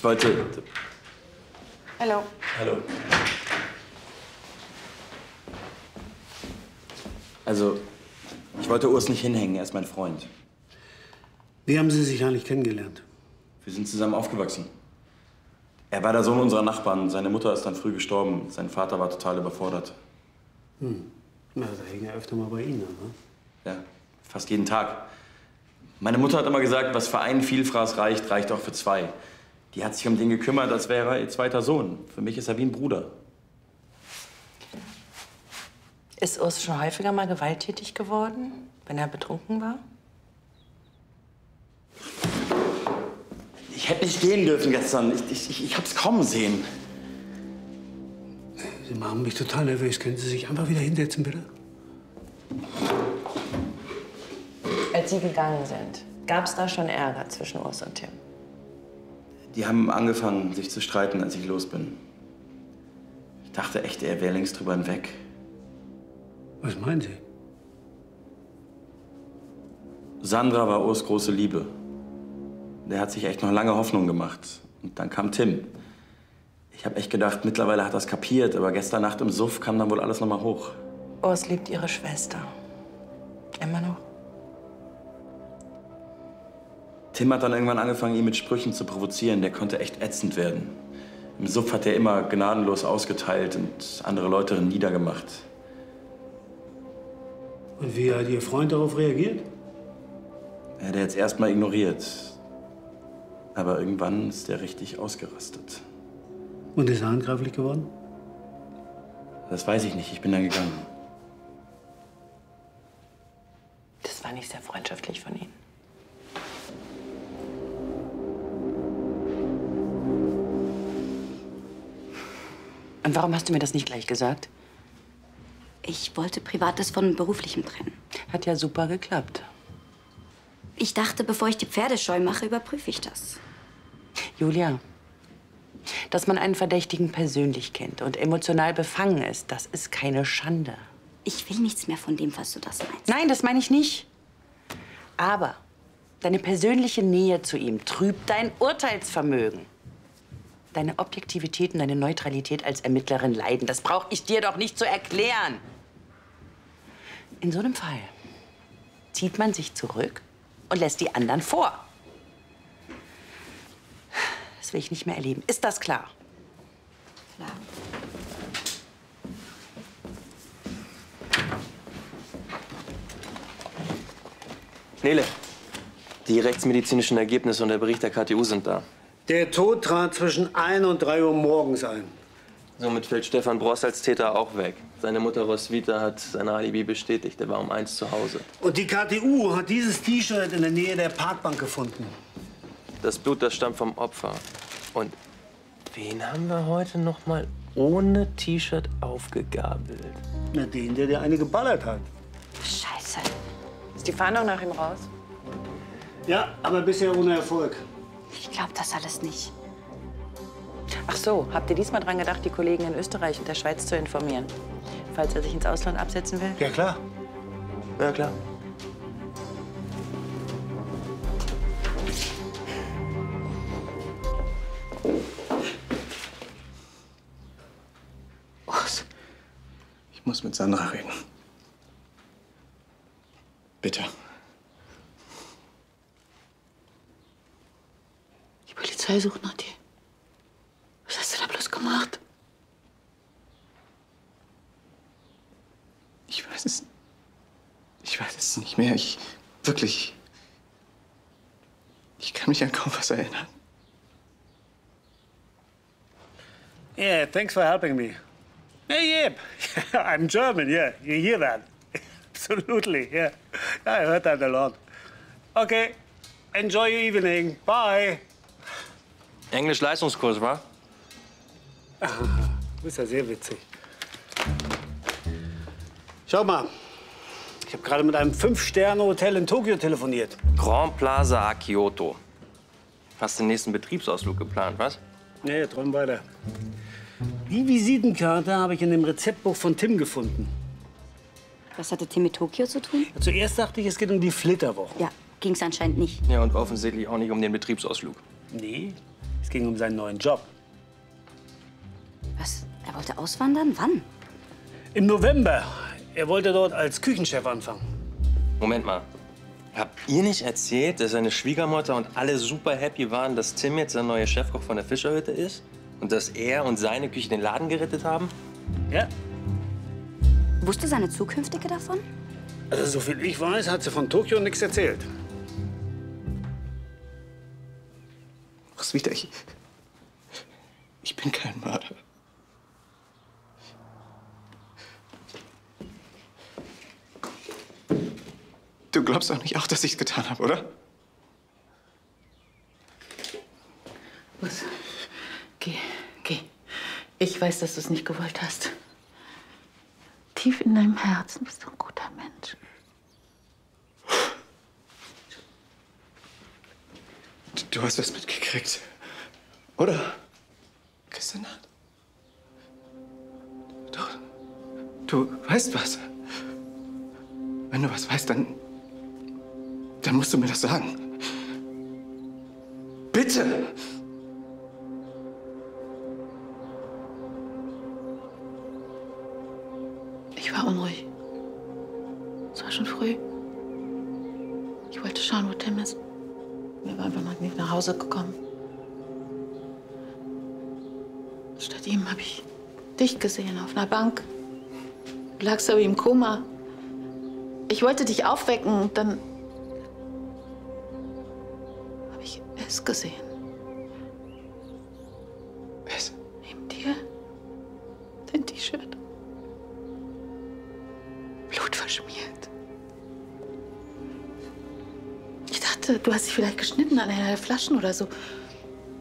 Ich wollte... Hallo. Hallo. Also, ich wollte Urs nicht hinhängen, er ist mein Freund. Wie haben Sie sich eigentlich kennengelernt? Wir sind zusammen aufgewachsen. Er war der Sohn unserer Nachbarn. Seine Mutter ist dann früh gestorben. Sein Vater war total überfordert. Na, da hing er öfter mal bei Ihnen, ne? Ja, fast jeden Tag. Meine Mutter hat immer gesagt, was für einen Vielfraß reicht, reicht auch für zwei. Die hat sich um den gekümmert, als wäre er ihr zweiter Sohn. Für mich ist er wie ein Bruder. Ist Urs schon häufiger mal gewalttätig geworden, wenn er betrunken war? Ich hätte nicht gehen dürfen gestern. Ich hab's kommen sehen. Sie machen mich total nervös. Können Sie sich einfach wieder hinsetzen, bitte? Als Sie gegangen sind, gab es da schon Ärger zwischen Urs und Tim? Die haben angefangen, sich zu streiten, als ich los bin. Ich dachte echt, er wäre längst drüber hinweg. Was meinen Sie? Sandra war Urs große Liebe. Der hat sich echt noch lange Hoffnung gemacht. Und dann kam Tim. Ich habe echt gedacht, mittlerweile hat er es kapiert. Aber gestern Nacht im Suff kam dann wohl alles noch mal hoch. Urs liebt Ihre Schwester. Immer noch? Tim hat dann irgendwann angefangen, ihn mit Sprüchen zu provozieren. Der konnte echt ätzend werden. Im Suff hat er immer gnadenlos ausgeteilt und andere Leute niedergemacht. Und wie hat Ihr Freund darauf reagiert? Er hat jetzt erst mal ignoriert. Aber irgendwann ist er richtig ausgerastet. Und ist er handgreiflich geworden? Das weiß ich nicht. Ich bin dann gegangen. Das war nicht sehr freundschaftlich von Ihnen. Und warum hast du mir das nicht gleich gesagt? Ich wollte Privates von Beruflichem trennen. Hat ja super geklappt. Ich dachte, bevor ich die Pferde scheu mache, überprüfe ich das. Julia, dass man einen Verdächtigen persönlich kennt und emotional befangen ist, das ist keine Schande. Ich will nichts mehr von dem, falls du das meinst. Nein, das meine ich nicht. Aber deine persönliche Nähe zu ihm trübt dein Urteilsvermögen. Deine Objektivität und deine Neutralität als Ermittlerin leiden. Das brauche ich dir doch nicht zu erklären. In so einem Fall zieht man sich zurück und lässt die anderen vor. Das will ich nicht mehr erleben. Ist das klar? Klar. Nele, die rechtsmedizinischen Ergebnisse und der Bericht der KTU sind da. Der Tod trat zwischen 1 und 3 Uhr morgens ein. Somit fällt Stefan Bross als Täter auch weg. Seine Mutter Roswitha hat sein Alibi bestätigt. Er war um 1 zu Hause. Und die KTU hat dieses T-Shirt in der Nähe der Parkbank gefunden. Das Blut, das stammt vom Opfer. Und wen haben wir heute noch mal ohne T-Shirt aufgegabelt? Na, den, der dir eine geballert hat. Scheiße. Ist die Fahndung nach ihm raus? Ja, aber bisher ohne Erfolg. Ich glaube das alles nicht. Ach so, habt ihr diesmal dran gedacht, die Kollegen in Österreich und der Schweiz zu informieren? Falls er sich ins Ausland absetzen will? Ja, klar. Ja, klar. Urs, ich muss mit Sandra reden. Bitte. Die Polizei sucht nach dir. Was hast du da bloß gemacht? Ich weiß es. Ich weiß es nicht mehr. Wirklich. Ich kann mich an kaum was erinnern. Yeah, thanks for helping me. Hey, yep. I'm German, yeah. You hear that? Absolutely, yeah. I heard that a lot. Okay, enjoy your evening. Bye. Englisch-Leistungskurs, wa? Du bist ja sehr witzig. Schau mal, ich habe gerade mit einem 5-Sterne-Hotel in Tokio telefoniert. Grand Plaza Kyoto. Hast den nächsten Betriebsausflug geplant, was? Nee, träum weiter. Die Visitenkarte habe ich in dem Rezeptbuch von Tim gefunden. Was hatte Tim mit Tokio zu tun? Zuerst dachte ich, es geht um die Flitterwoche. Ja, ging's anscheinend nicht. Ja, und offensichtlich auch nicht um den Betriebsausflug. Nee, Es ging um seinen neuen Job. Was? Er wollte auswandern? Wann? Im November. Er wollte dort als Küchenchef anfangen. Moment mal. Habt ihr nicht erzählt, dass seine Schwiegermutter und alle super happy waren, dass Tim jetzt der neue Chefkoch von der Fischerhütte ist? Und dass er und seine Küche den Laden gerettet haben? Ja. Wusste seine Zukünftige davon? Also, soviel ich weiß, hat sie von Tokio nichts erzählt. Roswitha, ich bin kein Mörder. Du glaubst doch nicht auch, dass ich's getan habe, oder? Los, geh, geh. Ich weiß, dass du es nicht gewollt hast. Tief in deinem Herzen bist du ein guter Mensch. Du hast was mitgekriegt, oder? Gestern Nacht. Doch, du weißt was. Wenn du was weißt, dann musst du mir das sagen. Bitte! Ich war unruhig. Es war schon früh. Ich wollte schauen, wo Tim ist. Wir waren einfach noch nicht nach Hause gekommen. Statt ihm habe ich dich gesehen auf einer Bank. Du lagst aber im Koma. Ich wollte dich aufwecken und dann habe ich es gesehen. Was? Neben dir dein T-Shirt. Blut verschmiert. Ich dachte, du hast dich vielleicht geschnitten an einer der Flaschen oder so.